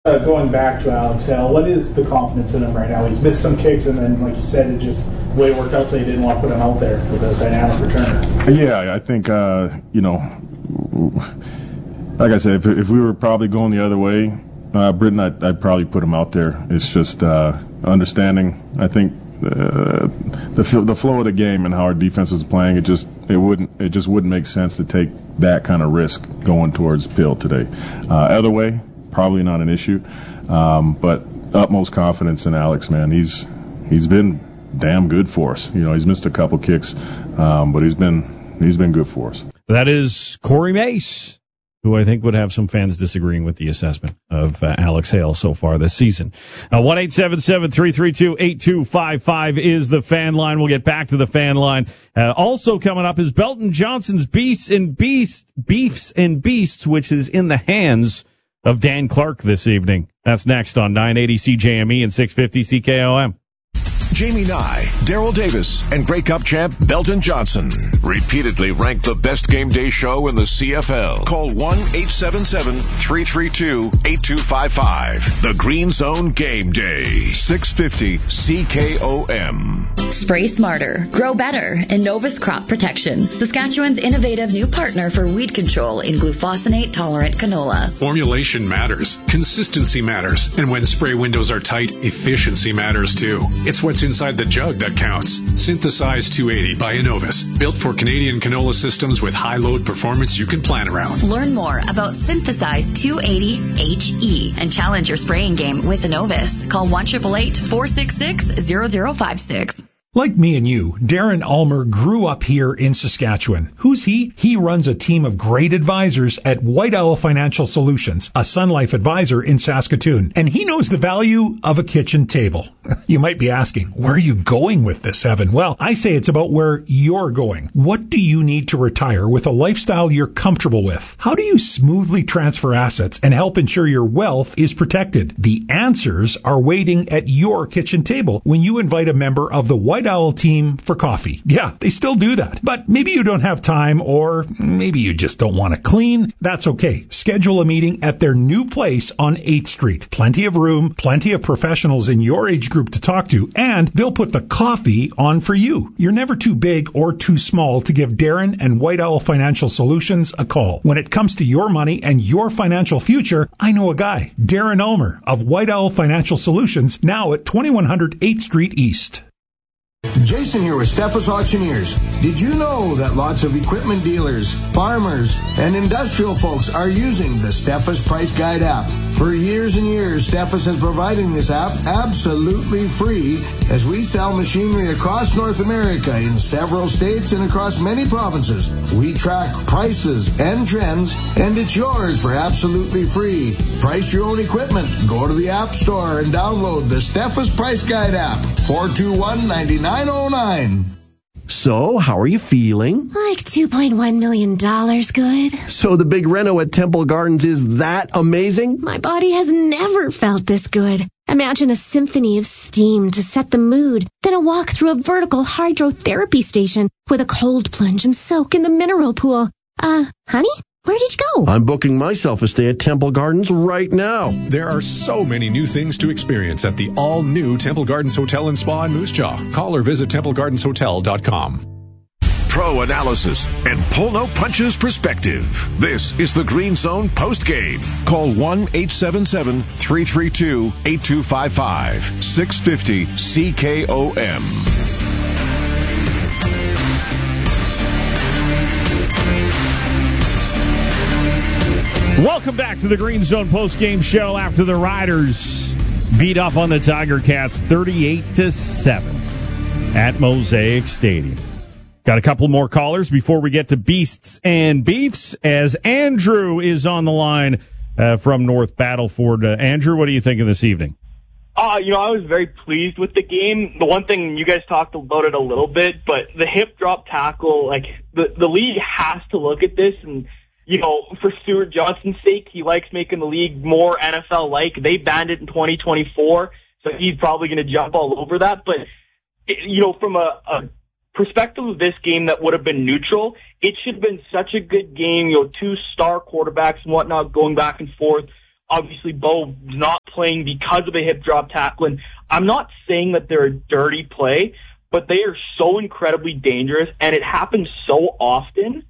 Going back to Alex Hale, what is the confidence in him right now? He's missed some kicks, and then, like you said, it just the way it worked out today, didn't want to put him out there with a dynamic returner. Yeah, I think, like I said, if we were probably going the other way, Britton, I'd probably put him out there. It's just understanding, I think, the flow of the game and how our defense was playing. It just wouldn't make sense to take that kind of risk going towards Pill today. Other way, probably not an issue, but utmost confidence in Alex, man. He's been damn good for us. He's missed a couple kicks, but he's been good for us. That is Corey Mace, who I think would have some fans disagreeing with the assessment of Alex Hale so far this season. 1-877-332-8255 is the fan line. We'll get back to the fan line. Also coming up is Belton Johnson's Beefs and Beasts, which is in the hands of Dan Clark this evening. That's next on 980 CJME and 650 CKOM. Jamie Nye, Daryl Davis, and Grey Cup champ Belton Johnson. Repeatedly ranked the best game day show in the CFL. Call 1-877-332-8255. The Green Zone Game Day. 650 CKOM. Spray smarter, grow better, and Novus Crop Protection. Saskatchewan's innovative new partner for weed control in glufosinate-tolerant canola. Formulation matters. Consistency matters. And when spray windows are tight, efficiency matters too. It's what's inside the jug that counts. Synthesize 280 by Innovis. Built for Canadian canola systems with high load performance you can plan around. Learn more about Synthesize 280 HE and challenge your spraying game with Innovis. Call 1-888-466-0056. Like me and you, Darren Ulmer grew up here in Saskatchewan. Who's he? He runs a team of great advisors at White Owl Financial Solutions, a Sun Life advisor in Saskatoon. And he knows the value of a kitchen table. You might be asking, where are you going with this, Evan? Well, I say it's about where you're going. What do you need to retire with a lifestyle you're comfortable with? How do you smoothly transfer assets and help ensure your wealth is protected? The answers are waiting at your kitchen table when you invite a member of the White Owl team for coffee. Yeah, they still do that. But maybe you don't have time, or maybe you just don't want to clean. That's okay. Schedule a meeting at their new place on 8th Street. Plenty of room, plenty of professionals in your age group to talk to, and they'll put the coffee on for you. You're never too big or too small to give Darren and White Owl Financial Solutions a call. When it comes to your money and your financial future, I know a guy, Darren Ulmer of White Owl Financial Solutions, now at 2100 8th Street East. Jason here with Steffes Auctioneers. Did you know that lots of equipment dealers, farmers, and industrial folks are using the Steffes Price Guide app? For years and years, Steffes has provided this app absolutely free as we sell machinery across North America in several states and across many provinces. We track prices and trends, and it's yours for absolutely free. Price your own equipment. Go to the App Store and download the Steffes Price Guide app. 421-9909. So, how are you feeling? Like $2.1 million good. So the big reno at Temple Gardens is that amazing? My body has never felt this good. Imagine a symphony of steam to set the mood, then a walk through a vertical hydrotherapy station with a cold plunge and soak in the mineral pool. Honey? Where did you go? I'm booking myself a stay at Temple Gardens right now. There are so many new things to experience at the all-new Temple Gardens Hotel and Spa in Moose Jaw. Call or visit TempleGardensHotel.com. Pro analysis and pull no punches perspective. This is the Green Zone postgame. Call 1-877-332-8255. 650 CKOM. Welcome back to the Green Zone postgame show after the Riders beat up on the Tiger Cats 38-7 at Mosaic Stadium. Got a couple more callers before we get to Beasts and Beefs, as Andrew is on the line from North Battleford. Andrew, what are you thinking this evening? I was very pleased with the game. The one thing, you guys talked about it a little bit, but the hip drop tackle, like the league has to look at this, and for Stuart Johnson's sake, he likes making the league more NFL-like. They banned it in 2024, so he's probably going to jump all over that. But, from a perspective of this game that would have been neutral, it should have been such a good game, two star quarterbacks and whatnot going back and forth. obviously Bo's not playing because of a hip drop tackle. And I'm not saying that they're a dirty play, but they are so incredibly dangerous, and it happens so often.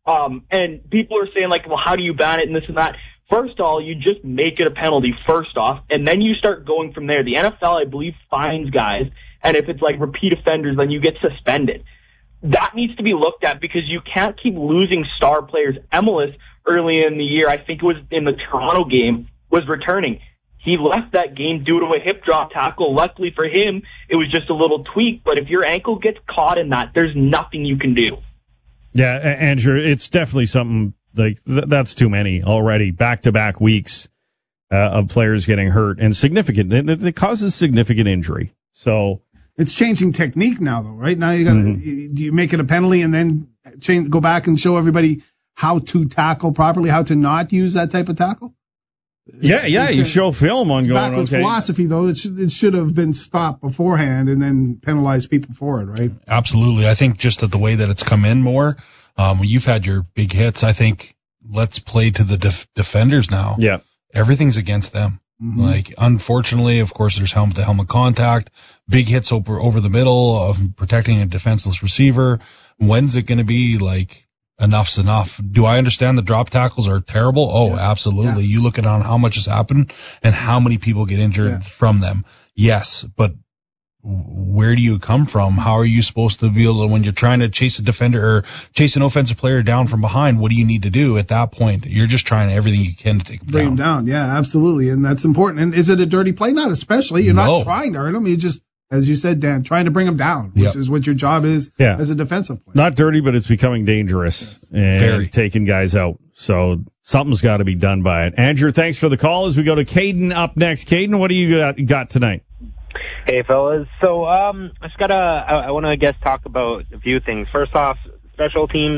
And people are saying, like, well, how do you ban it and this and that? First of all, you just make it a penalty first off, and then you start going from there. The NFL, I believe, fines guys, and if it's like repeat offenders, then you get suspended. That needs to be looked at because you can't keep losing star players. Emelis, early in the year, I think it was in the Toronto game, was returning. He left that game due to a hip drop tackle. Luckily for him, it was just a little tweak, but if your ankle gets caught in that, there's nothing you can do. Yeah, Andrew, it's definitely something like that's too many already. Back-to-back weeks of players getting hurt and significant. It causes significant injury. So it's changing technique now, though, right? Now you got do you make it a penalty and then go back and show everybody how to tackle properly, how to not use that type of tackle? Yeah, you show film on going, backwards philosophy, though. It should have been stopped beforehand and then penalize people for it, right? Absolutely. I think just that the way that it's come in more, when you've had your big hits, I think let's play to the defenders now. Yeah. Everything's against them. Mm-hmm. Like, unfortunately, of course, there's helmet-to-helmet contact, big hits over the middle of protecting a defenseless receiver. When's it going to be like, enough's enough? Do I understand the drop tackles are terrible? Oh, yeah. Absolutely. Yeah. You look at on how much has happened and how many people get injured from them. Yes, but where do you come from? How are you supposed to be able to, when you're trying to chase a defender or chase an offensive player down from behind, what do you need to do at that point? You're just trying everything you can to take them Bring down. Them down. Yeah, absolutely. And that's important. And is it a dirty play? Not especially. You're not trying to hurt them. You just, as you said, Dan, trying to bring them down, which is what your job is as a defensive player. Not dirty, but it's becoming dangerous and taking guys out. So something's got to be done by it. Andrew, thanks for the call. As we go to Caden up next. Caden, what do you got tonight? Hey, fellas. So I want to, I guess, talk about a few things. First off, special teams.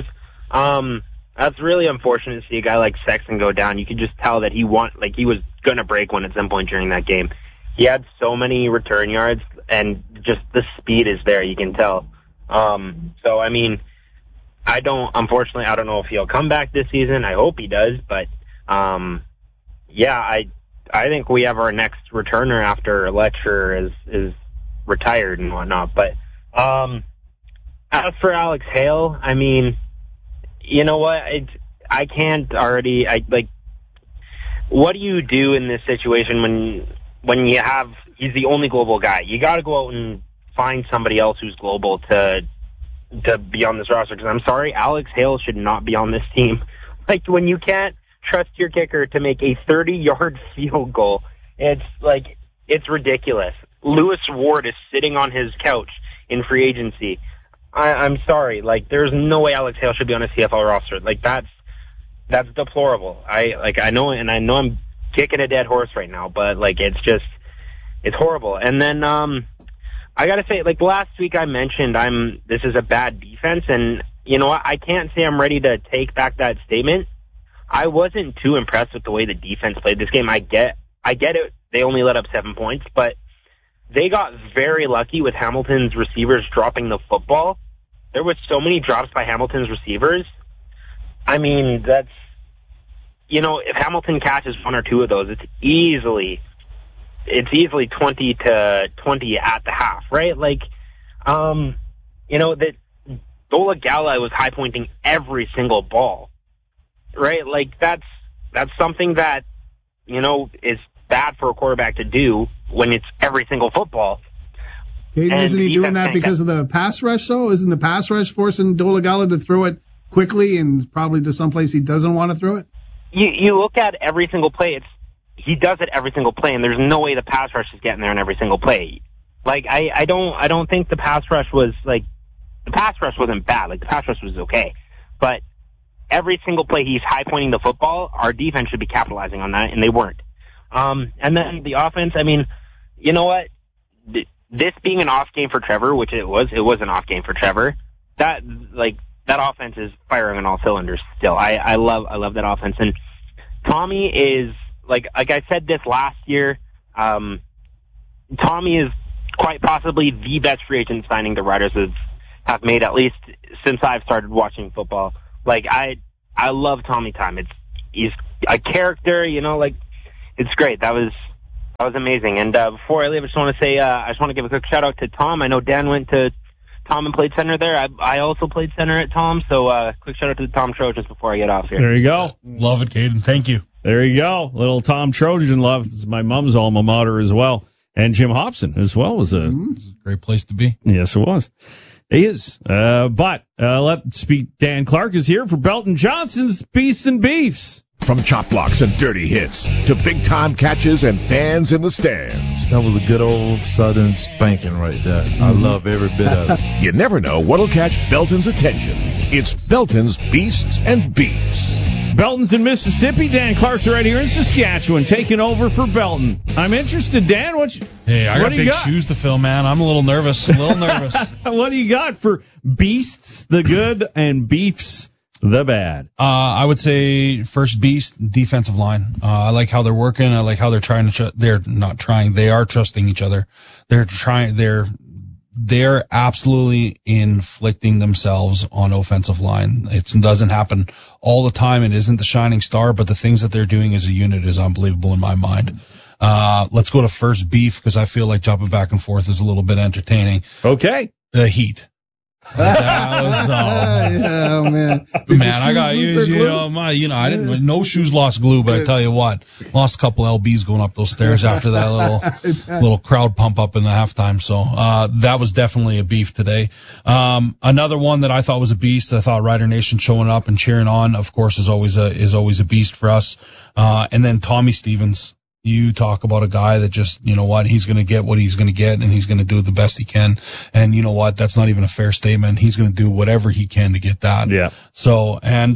That's really unfortunate to see a guy like Sexton go down. You could just tell that he was going to break one at some point during that game. He had so many return yards, and just the speed is there, you can tell. So, I mean, unfortunately, I don't know if he'll come back this season. I hope he does, but, I think we have our next returner after Letcher is retired and whatnot. But, as for Alex Hale, I mean, you know what? I can't already, what do you do in this situation when he's the only global guy? You got to go out and find somebody else who's global to be on this roster. Because I'm sorry, Alex Hale should not be on this team. Like, when you can't trust your kicker to make a 30-yard field goal, it's ridiculous. Lewis Ward is sitting on his couch in free agency. I'm sorry, there's no way Alex Hale should be on a CFL roster. That's deplorable. I know I'm kicking a dead horse right now, but it's horrible. And then I gotta say, last week I mentioned this is a bad defense, and you know what? I can't say I'm ready to take back that statement. I wasn't too impressed with the way the defense played this game. I get it. They only let up 7 points, but they got very lucky with Hamilton's receivers dropping the football. There was so many drops by Hamilton's receivers. I mean, if Hamilton catches one or two of those, it's easily 20-20 at the half, right? That Dola Gala was high pointing every single ball, right? That's something that, is bad for a quarterback to do when it's every single football. Caden, isn't he doing that because of the pass rush, though? Isn't the pass rush forcing Dola Gala to throw it quickly and probably to someplace he doesn't want to throw it? You look at every single play, he does it every single play, and there's no way the pass rush is getting there in every single play. I don't think the pass rush was the pass rush wasn't bad. The pass rush was okay, but every single play he's high pointing the football, our defense should be capitalizing on that, and they weren't. And then the offense, I mean, you know what? This being an off game for Trevor, which it was an off game for Trevor. That offense is firing on all cylinders still. I love that offense. And Tommy is, like I said this last year, Tommy is quite possibly the best free agent signing the Riders have made, at least since I've started watching football. I love Tommy Time. He's a character, it's great. That was amazing. And before I leave, I just want to say I just want to give a quick shout out to Tom. I know Dan went to Tom and played center there. I also played center at Tom, so quick shout out to the Tom Trojans before I get off here. There you go. Love it, Caden. Thank you. There you go. Little Tom Trojan love. This is my mom's alma mater as well. And Jim Hobson as well was a great place to be. Yes, it was. It is. But let's speak. Dan Clark is here for Belton Johnson's Beasts and Beefs. From chop blocks and dirty hits to big-time catches and fans in the stands. That was a good old Southern spanking right there. I love every bit of it. You never know what'll catch Belton's attention. It's Belton's Beasts and Beefs. Belton's in Mississippi. Dan Clark's right here in Saskatchewan, taking over for Belton. I'm interested, Dan. I got big shoes to fill, man. I'm a little nervous. What do you got for Beasts, the good, and Beefs, the bad? I would say first beast, defensive line. I like how they're working. I like how they're trying to. They're not trying. They are trusting each other. They're absolutely inflicting themselves on offensive line. It doesn't happen all the time. It isn't the shining star, but the things that they're doing as a unit is unbelievable in my mind. Let's go to first beef because I feel like jumping back and forth is a little bit entertaining. Okay. The Heat. That was, yeah, man. I got I didn't. No shoes lost glue, but I tell you what, lost a couple lbs going up those stairs after that little crowd pump up in the halftime. So that was definitely a beef today. Another one that I thought was a beast. I thought Rider Nation showing up and cheering on, of course, is always a beast for us. And then Tommy Stevens. You talk about a guy that just, he's going to get what he's going to get, and he's going to do the best he can. And you know what? That's not even a fair statement. He's going to do whatever he can to get that. Yeah. So, and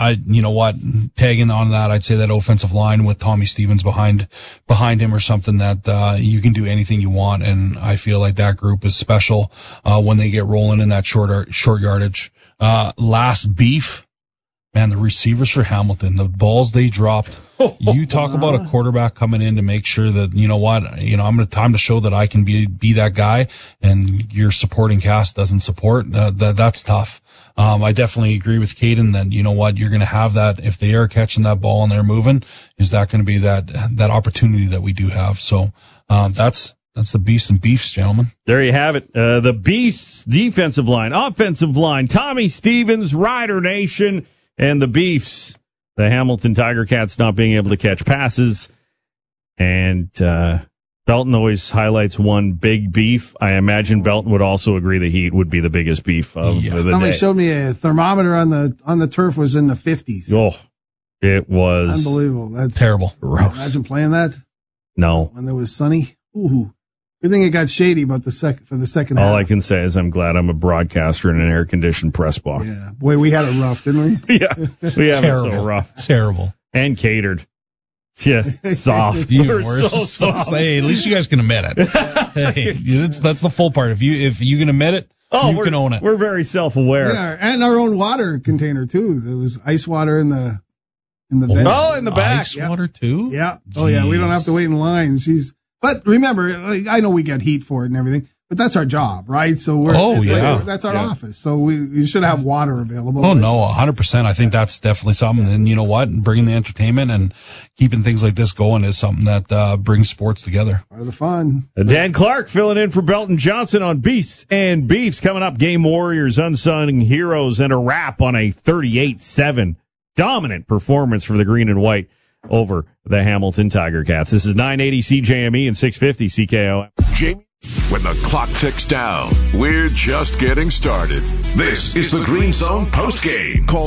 tagging on that, I'd say that offensive line with Tommy Stevens behind him or something that you can do anything you want. And I feel like that group is special when they get rolling in that short yardage. Last beef. Man, the receivers for Hamilton, the balls they dropped. You talk about a quarterback coming in to make sure that, time to show that I can be that guy, and your supporting cast doesn't support. That's tough. I definitely agree with Caden that, you're going to have that if they are catching that ball and they're moving. Is that going to be that opportunity that we do have? So, that's the Beasts and Beefs, gentlemen. There you have it. The Beasts defensive line, offensive line, Tommy Stevens, Rider Nation. And the Beefs, the Hamilton Tiger Cats not being able to catch passes. And Belton always highlights one big beef. I imagine Belton would also agree the Heat would be the biggest beef of the day. Somebody showed me a thermometer on the turf was in the 50s. Oh, it was unbelievable. That's terrible. Imagine playing that. No. When there was sunny. Ooh. Good thing it got shady about for the second half. All I can say is I'm glad I'm a broadcaster in an air-conditioned press box. Yeah. Boy, we had it rough, didn't we? Yeah. We had it so rough. Terrible. And catered. Just soft. Even worse. So soft. Hey, at least you guys can admit it. Hey, that's the full part. If you can admit it, you can own it. We're very self-aware. Yeah, and our own water container, too. There was ice water in the vent. Oh, in the back. Ice water, too? Yeah. Oh, yeah. We don't have to wait in line. But remember, I know we get heat for it and everything, but that's our job, right? So that's our office. So we should have water available. Oh, no, 100%. I think that's definitely something. And you know what? Bringing the entertainment and keeping things like this going is something that brings sports together. Part of the fun. Dan Clark filling in for Belton Johnson on Beasts and Beefs. Coming up, Game Warriors, Unsung Heroes, and a wrap on a 38-7 dominant performance for the green and white over the Hamilton Tiger Cats. This is 980 CJME and 650 CKO. Jamie, when the clock ticks down, we're just getting started. This is the Green Zone postgame. Call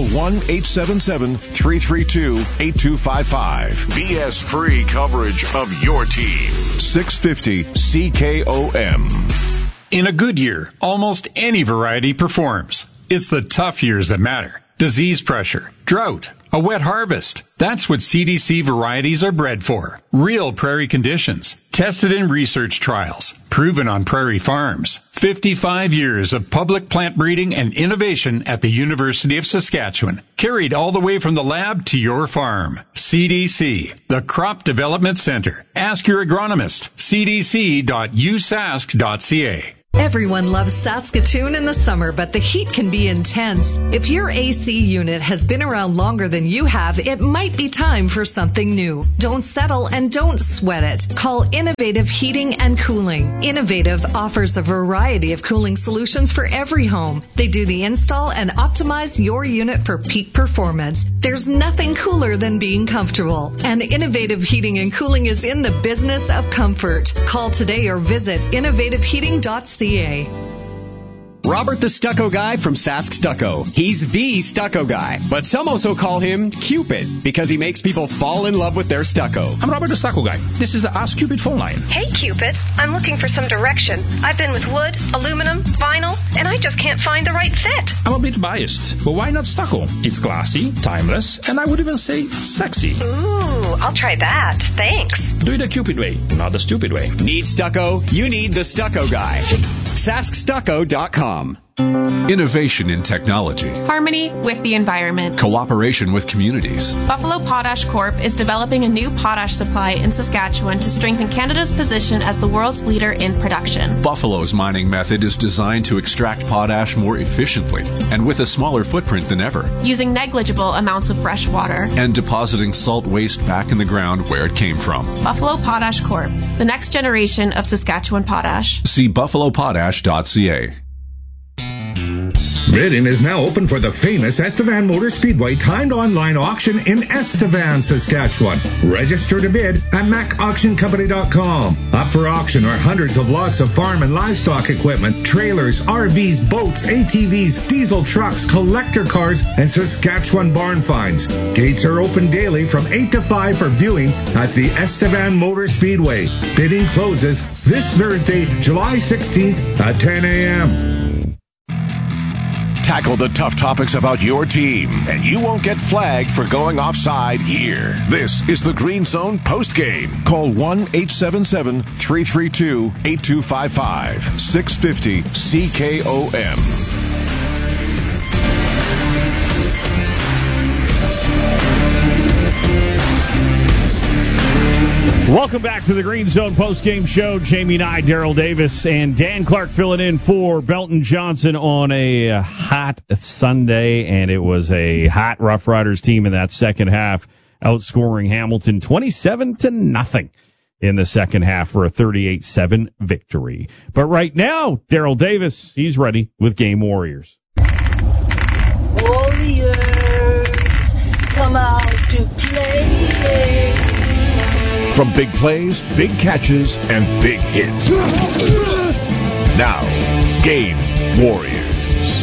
1-877-332-8255. BS-free coverage of your team. 650 CKOM. In a good year, almost any variety performs. It's the tough years that matter. Disease pressure, drought, a wet harvest. That's what CDC varieties are bred for. Real prairie conditions, tested in research trials, proven on prairie farms. 55 years of public plant breeding and innovation at the University of Saskatchewan. Carried all the way from the lab to your farm. CDC, the Crop Development Center. Ask your agronomist. cdc.usask.ca. Everyone loves Saskatoon in the summer, but the heat can be intense. If your AC unit has been around longer than you have, it might be time for something new. Don't settle and don't sweat it. Call Innovative Heating and Cooling. Innovative offers a variety of cooling solutions for every home. They do the install and optimize your unit for peak performance. There's nothing cooler than being comfortable. And Innovative Heating and Cooling is in the business of comfort. Call today or visit innovativeheating.ca. Robert the Stucco Guy from Sask Stucco. He's the stucco guy, but some also call him Cupid because he makes people fall in love with their stucco. I'm Robert the Stucco Guy. This is the Ask Cupid phone line. Hey Cupid, I'm looking for some direction. I've been with wood, aluminum, vinyl, and I just can't find the right fit. I'm a bit biased, but why not stucco? It's classy, timeless, and I would even say sexy. Ooh, I'll try that. Thanks. Do it the Cupid way, not the stupid way. Need stucco? You need the Stucco Guy. SaskStucco.com. Innovation in technology. Harmony with the environment. Cooperation with communities. Buffalo Potash Corp is developing a new potash supply in Saskatchewan to strengthen Canada's position as the world's leader in production. Buffalo's mining method is designed to extract potash more efficiently and with a smaller footprint than ever. Using negligible amounts of fresh water. And depositing salt waste back in the ground where it came from. Buffalo Potash Corp, the next generation of Saskatchewan potash. See buffalopotash.ca. Bidding is now open for the famous Estevan Motor Speedway timed online auction in Estevan, Saskatchewan. Register to bid at macauctioncompany.com. Up for auction are hundreds of lots of farm and livestock equipment, trailers, RVs, boats, ATVs, diesel trucks, collector cars, and Saskatchewan barn finds. Gates are open daily from 8 to 5 for viewing at the Estevan Motor Speedway. Bidding closes this Thursday, July 16th at 10 a.m. Tackle the tough topics about your team, and you won't get flagged for going offside here. This is the Green Zone postgame. Call 1-877-332-8255. 650 CKOM. Welcome back to the Green Zone postgame show. Jamie Nye, Daryl Davis, and Dan Clark filling in for Belton Johnson on a hot Sunday, and it was a hot Rough Riders team in that second half, outscoring Hamilton 27-0 in the second half for a 38-7 victory. But right now, Daryl Davis, he's ready with Game Warriors. Warriors, come out to play. From big plays, big catches, and big hits. Now, Game Warriors.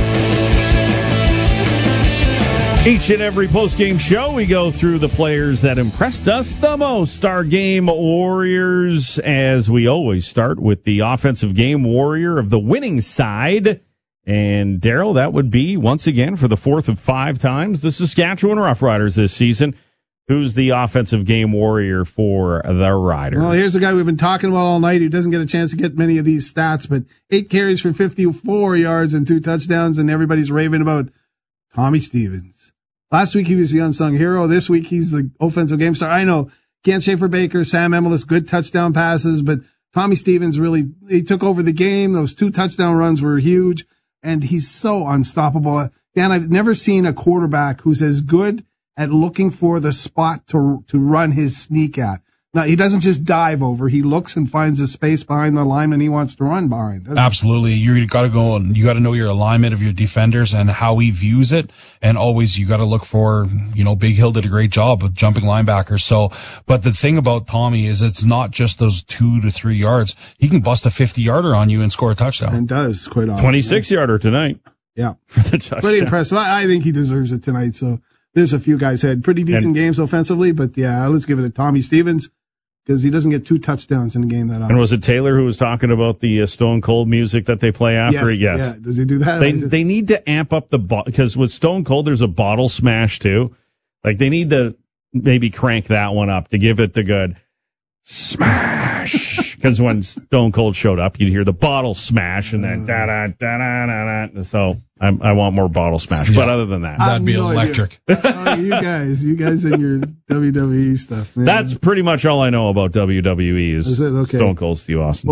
Each and every postgame show, we go through the players that impressed us the most. Our Game Warriors, as we always start with the offensive Game Warrior of the winning side. And, Daryl, that would be, once again, for the fourth of 5 times, the Saskatchewan Roughriders this season. Who's the offensive Game Warrior for the Riders? Well, here's a guy we've been talking about all night who doesn't get a chance to get many of these stats, but 8 carries for 54 yards and 2 touchdowns, and everybody's raving about Tommy Stevens. Last week he was the unsung hero. This week he's the offensive game star. I know Kent Schaefer-Baker, Sam Emelis, good touchdown passes, but Tommy Stevens really, he took over the game. Those 2 touchdown runs were huge, and he's so unstoppable. Dan, I've never seen a quarterback who's as good at looking for the spot to run his sneak at. Now, he doesn't just dive over. He looks and finds a space behind the lineman he wants to run behind. Absolutely. You got to go and you got to know your alignment of your defenders and how he views it. And always you got to look for, Big Hill did a great job of jumping linebackers. So, but the thing about Tommy is it's not just those 2 to 3 yards. He can bust a 50-yarder on you and score a touchdown. And does quite often. 26-yarder tonight. Yeah. For the touchdown. Pretty impressive. I think he deserves it tonight. So there's a few guys who had pretty decent games offensively, but yeah, let's give it to Tommy Stevens because he doesn't get 2 touchdowns in a game that often. And was it Taylor who was talking about the Stone Cold music that they play after? Yes. Yeah. Does he do that? They need to amp up because with Stone Cold there's a bottle smash too. Like they need to maybe crank that one up to give it the good smash. Because when Stone Cold showed up, you'd hear the bottle smash and then da-da-da-da-da-da. So I want more bottle smash. Yeah. But other than that, that'd be electric. You guys and your WWE stuff, man. That's pretty much all I know about WWE is okay. Stone Cold Steve Austin. Well,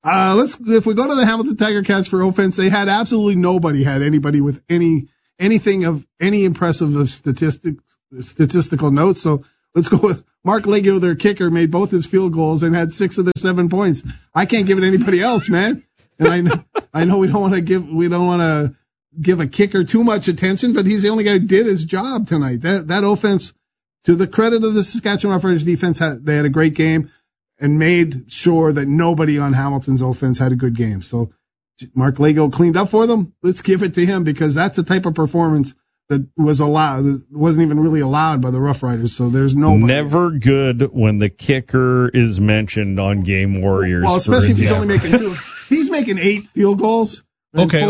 If we go to the Hamilton Tiger Cats for offense, they had absolutely nobody had anybody with anything of any impressive of statistical notes. So let's go with Mark Legio, their kicker, made both his field goals and had 6 of their 7 points. I can't give it anybody else, man. And I know we don't want to give a kicker too much attention, but he's the only guy who did his job tonight. That offense, to the credit of the Saskatchewan Roughriders defense, they had a great game and made sure that nobody on Hamilton's offense had a good game. So Mark Legio cleaned up for them. Let's give it to him, because that's the type of performance that wasn't even really allowed by the Rough Riders. So there's never good when the kicker is mentioned on Game Warriors. Well, especially if he's only making 2. He's making 8 field goals. Okay.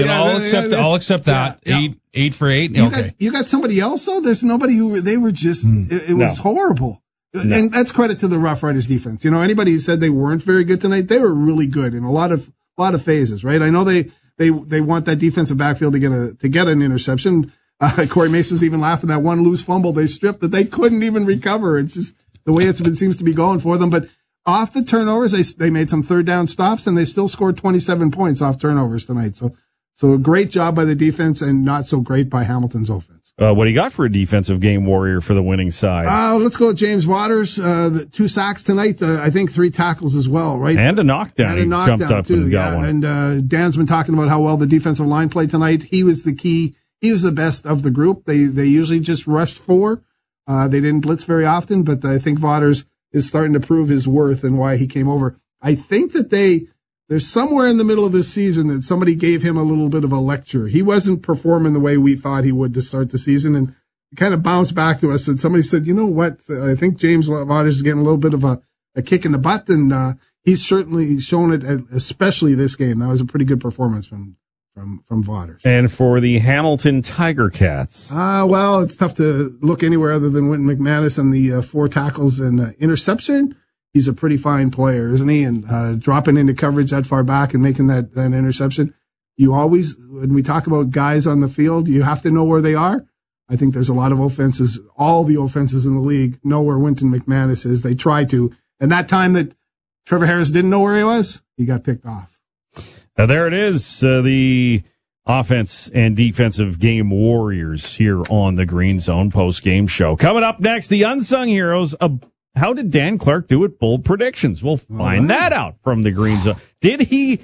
I'll accept that. Yeah. 8 for 8. You got somebody else though? There's nobody who they were just. It was horrible. No. And that's credit to the Rough Riders defense. Anybody who said they weren't very good tonight, they were really good in a lot of phases, right? I know they want that defensive backfield to get an interception. Corey Mason was even laughing that one loose fumble they stripped that they couldn't even recover. It's just the way it seems to be going for them. But off the turnovers, they made some third down stops, and they still scored 27 points off turnovers tonight. So a great job by the defense, and not so great by Hamilton's offense. What do you got for a defensive game warrior for the winning side? Let's go with James Waters. 2 sacks tonight. I think 3 tackles as well, right? And a knockdown. He jumped up too, and got one. And Dan's been talking about how well the defensive line played tonight. He was the key. He was the best of the group. They usually just rushed 4. They didn't blitz very often, but I think Waters is starting to prove his worth and why he came over. I think that there's somewhere in the middle of this season that somebody gave him a little bit of a lecture. He wasn't performing the way we thought he would to start the season, and it kind of bounced back to us. And somebody said, you know what? I think James Waters is getting a little bit of a kick in the butt, and he's certainly shown it, especially this game. That was a pretty good performance from Waters. And for the Hamilton Tiger Cats? Well, it's tough to look anywhere other than Wynton McManus and the 4 tackles and interception. He's a pretty fine player, isn't he? And dropping into coverage that far back and making that interception. You always, when we talk about guys on the field, you have to know where they are. I think there's a lot of offenses, all the offenses in the league know where Wynton McManus is. They try to. And that time that Trevor Harris didn't know where he was, he got picked off. There it is, the offense and defensive game warriors here on the Green Zone post-game show. Coming up next, the unsung heroes. How did Dan Clark do at Bold Predictions? We'll find that out from the Green Zone. Did he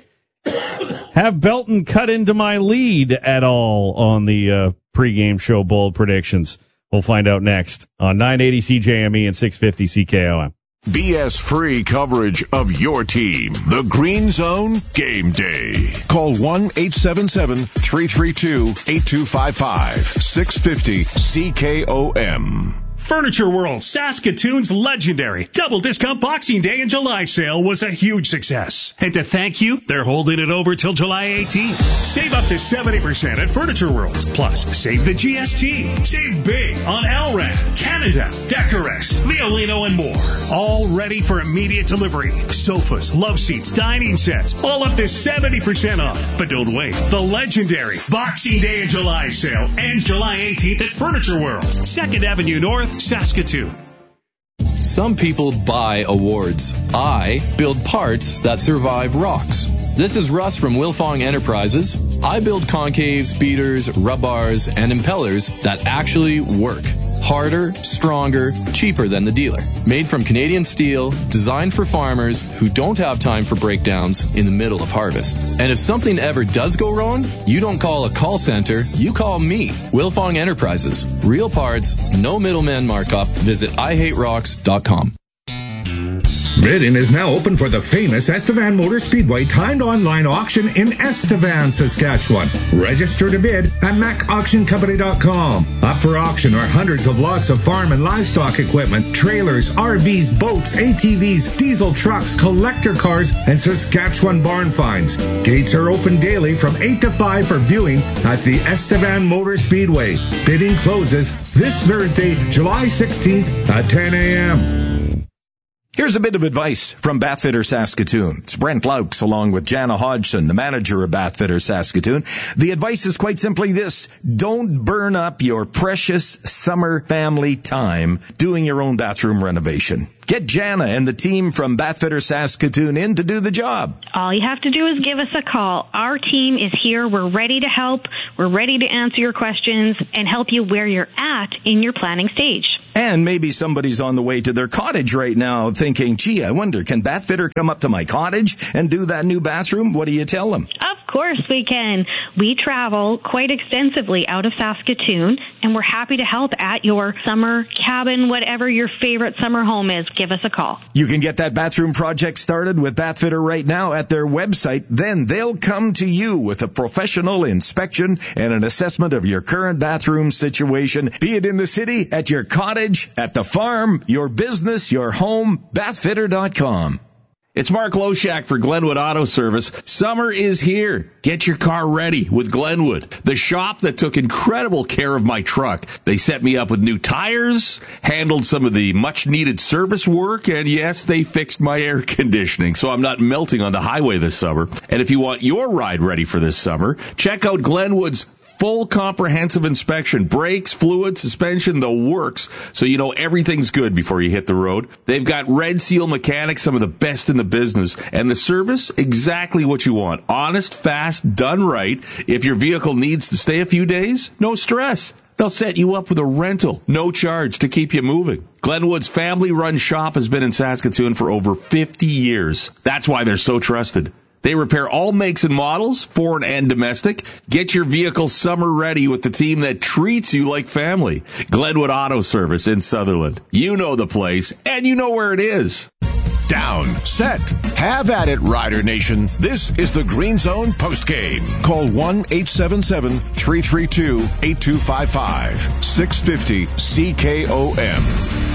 have Belton cut into my lead at all on the pregame show Bold Predictions? We'll find out next on 980 CJME and 650 CKOM. BS-free coverage of your team. The Green Zone Game Day. Call 1-877-332-8255. 650 CKOM. Furniture World, Saskatoon's legendary double discount Boxing Day and July sale was a huge success. And to thank you, they're holding it over till July 18th. Save up to 70% at Furniture World. Plus, save the GST. Save big on Elrad, Canada, Decorex, Violino, and more. All ready for immediate delivery. Sofas, love seats, dining sets, all up to 70% off. But don't wait. The legendary Boxing Day and July sale ends July 18th at Furniture World, 2nd Avenue North, Saskatoon. Some people buy awards. I build parts that survive rocks. This is Russ from Wilfong Enterprises. I build concaves, beaters, rub bars, and impellers that actually work. Harder, stronger, cheaper than the dealer. Made from Canadian steel, designed for farmers who don't have time for breakdowns in the middle of harvest. And if something ever does go wrong, you don't call a call center, you call me. Wilfong Enterprises. Real parts, no middleman markup. Visit IHateRocks.com. Bidding is now open for the famous Estevan Motor Speedway timed online auction in Estevan, Saskatchewan. Register to bid at MacAuctionCompany.com. Up for auction are hundreds of lots of farm and livestock equipment, trailers, RVs, boats, ATVs, diesel trucks, collector cars, and Saskatchewan barn finds. Gates are open daily from 8 to 5 for viewing at the Estevan Motor Speedway. Bidding closes this Thursday, July 16th at 10 a.m. Here's a bit of advice from Bathfitter Saskatoon. It's Brent Laux along with Jana Hodgson, the manager of Bathfitter Saskatoon. The advice is quite simply this: don't burn up your precious summer family time doing your own bathroom renovation. Get Jana and the team from Bathfitter Saskatoon in to do the job. All you have to do is give us a call. Our team is here. We're ready to help. We're ready to answer your questions and help you where you're at in your planning stage. And maybe somebody's on the way to their cottage right now thinking, gee, I wonder, can Bathfitter come up to my cottage and do that new bathroom? What do you tell them? Of course we can. We travel quite extensively out of Saskatoon, and we're happy to help at your summer cabin, whatever your favorite summer home is. Give us a call. You can get that bathroom project started with Bathfitter right now at their website. Then they'll come to you with a professional inspection and an assessment of your current bathroom situation, be it in the city, at your cottage, at the farm, your business, your home, bathfitter.com. It's Mark Loshak for Glenwood Auto Service. Summer is here. Get your car ready with Glenwood, the shop that took incredible care of my truck. They set me up with new tires, handled some of the much-needed service work, and yes, they fixed my air conditioning, so I'm not melting on the highway this summer. And if you want your ride ready for this summer, check out Glenwood's full comprehensive inspection, brakes, fluid, suspension, the works, so you know everything's good before you hit the road. They've got Red Seal mechanics, some of the best in the business, and the service, exactly what you want. Honest, fast, done right. If your vehicle needs to stay a few days, no stress. They'll set you up with a rental, no charge to keep you moving. Glenwood's family-run shop has been in Saskatoon for over 50 years. That's why they're so trusted. They repair all makes and models, foreign and domestic. Get your vehicle summer ready with the team that treats you like family. Glenwood Auto Service in Sutherland. You know the place, and you know where it is. Down, set, have at it, Rider Nation. This is the Green Zone postgame. Call 1-877-332-8255. 650 CKOM.